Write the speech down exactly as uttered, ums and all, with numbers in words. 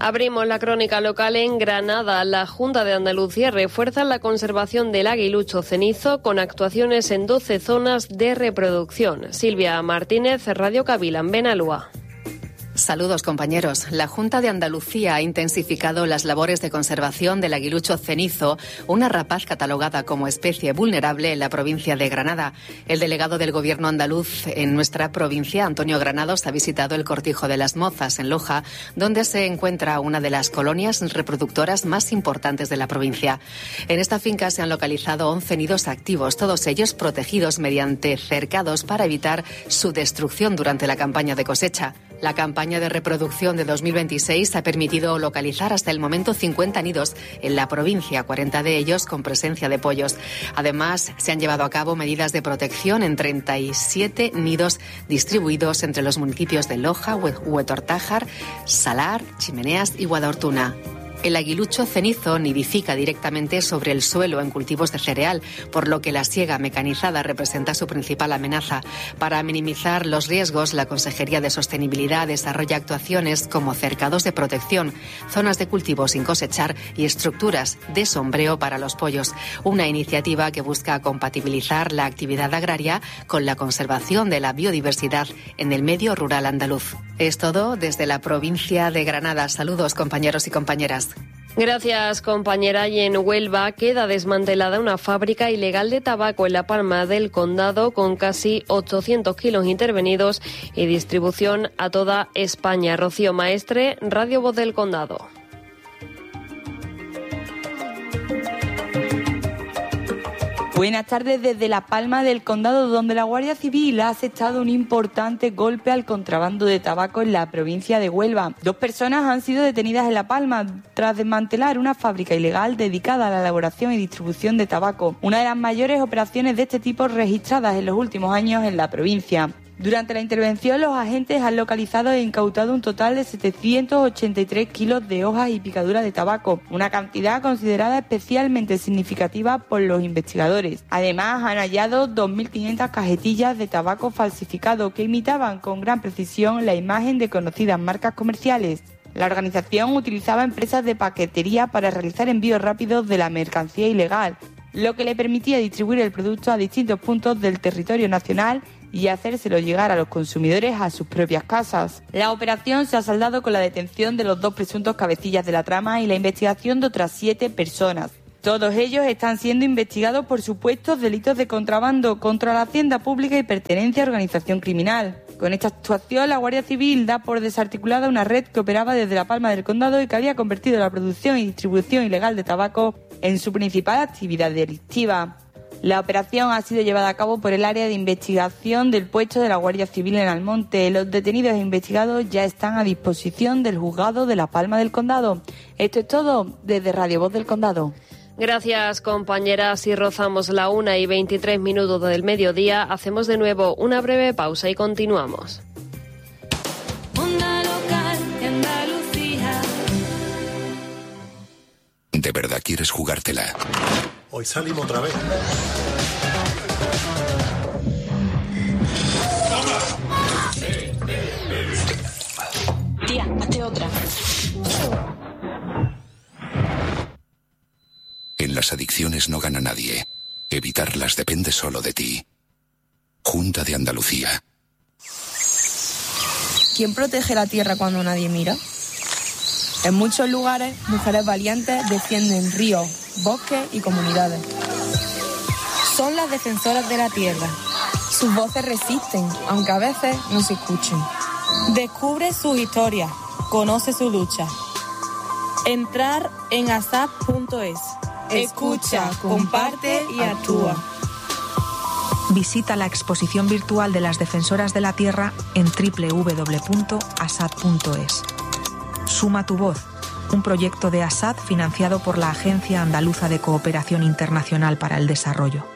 Abrimos la crónica local en Granada. La Junta de Andalucía refuerza la conservación del aguilucho cenizo con actuaciones en doce zonas de reproducción. Silvia Martínez, Radio Cabilán, Benalúa. Saludos, compañeros. La Junta de Andalucía ha intensificado las labores de conservación del aguilucho cenizo, una rapaz catalogada como especie vulnerable en la provincia de Granada. El delegado del Gobierno andaluz en nuestra provincia, Antonio Granados, ha visitado el Cortijo de las Mozas, en Loja, donde se encuentra una de las colonias reproductoras más importantes de la provincia. En esta finca se han localizado once nidos activos, todos ellos protegidos mediante cercados para evitar su destrucción durante la campaña de cosecha. La campaña de reproducción de dos mil veintiséis ha permitido localizar hasta el momento cincuenta nidos en la provincia, cuarenta de ellos con presencia de pollos. Además, se han llevado a cabo medidas de protección en treinta y siete nidos distribuidos entre los municipios de Loja, Huetortájar, Salar, Chimeneas y Guadortuna. El aguilucho cenizo nidifica directamente sobre el suelo en cultivos de cereal, por lo que la siega mecanizada representa su principal amenaza. Para minimizar los riesgos, la Consejería de Sostenibilidad desarrolla actuaciones como cercados de protección, zonas de cultivo sin cosechar y estructuras de sombreo para los pollos. Una iniciativa que busca compatibilizar la actividad agraria con la conservación de la biodiversidad en el medio rural andaluz. Es todo desde la provincia de Granada. Saludos, compañeros y compañeras. Gracias, compañera. Y en Huelva queda desmantelada una fábrica ilegal de tabaco en La Palma del Condado con casi ochocientos kilos intervenidos y distribución a toda España. Rocío Maestre, Radio Voz del Condado. Buenas tardes desde La Palma del Condado, donde la Guardia Civil ha asestado un importante golpe al contrabando de tabaco en la provincia de Huelva. Dos personas han sido detenidas en La Palma tras desmantelar una fábrica ilegal dedicada a la elaboración y distribución de tabaco, una de las mayores operaciones de este tipo registradas en los últimos años en la provincia. Durante la intervención, los agentes han localizado e incautado un total de setecientos ochenta y tres kilos de hojas y picaduras de tabaco, una cantidad considerada especialmente significativa por los investigadores. Además, han hallado dos mil quinientas cajetillas de tabaco falsificado que imitaban con gran precisión la imagen de conocidas marcas comerciales. La organización utilizaba empresas de paquetería para realizar envíos rápidos de la mercancía ilegal, lo que le permitía distribuir el producto a distintos puntos del territorio nacional y hacérselo llegar a los consumidores a sus propias casas. La operación se ha saldado con la detención de los dos presuntos cabecillas de la trama y la investigación de otras siete personas. Todos ellos están siendo investigados por supuestos delitos de contrabando contra la hacienda pública y pertenencia a organización criminal. Con esta actuación, la Guardia Civil da por desarticulada una red que operaba desde La Palma del Condado y que había convertido la producción y distribución ilegal de tabaco en su principal actividad delictiva. La operación ha sido llevada a cabo por el área de investigación del puesto de la Guardia Civil en Almonte. Los detenidos e investigados ya están a disposición del juzgado de La Palma del Condado. Esto es todo desde Radio Voz del Condado. Gracias, compañeras. Y rozamos la una y veintitrés minutos del mediodía. Hacemos de nuevo una breve pausa y continuamos. Onda local de Andalucía. ¿De verdad quieres jugártela? Hoy salimos otra vez. Tía, hazte otra. En las adicciones no gana nadie. Evitarlas depende solo de ti. Junta de Andalucía. ¿Quién protege la tierra cuando nadie mira? En muchos lugares, mujeres valientes defienden ríos, bosques y comunidades. Son las defensoras de la tierra. Sus voces resisten, aunque a veces no se escuchen. Descubre sus historias, conoce su lucha. Entrar en asap punto es. Escucha, comparte y actúa. Visita la exposición virtual de las defensoras de la tierra en doble u doble u doble u punto asad punto es. Suma tu voz, un proyecto de ASAD financiado por la Agencia Andaluza de Cooperación Internacional para el Desarrollo.